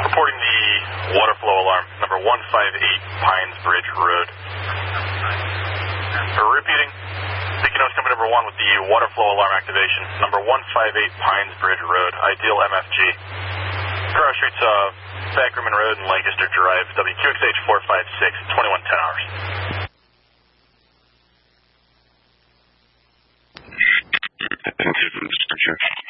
Reporting the water flow alarm, number 158 Pines Bridge Road. Repeating, Beacon Nose Company number 1 with the water flow alarm activation, number 158 Pines Bridge Road, ideal MFG. Cross Streets, Backroman Road and Lancaster Drive, WQXH 456, 2110 hours. Attentive description.